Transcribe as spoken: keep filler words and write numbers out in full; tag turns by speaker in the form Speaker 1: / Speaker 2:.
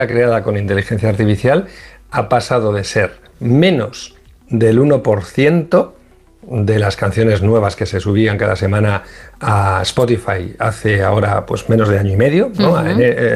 Speaker 1: creada con inteligencia artificial ha pasado de ser menos del uno por ciento de las canciones nuevas que se subían cada semana a Spotify hace ahora pues menos de año y medio, ¿no? Uh-huh.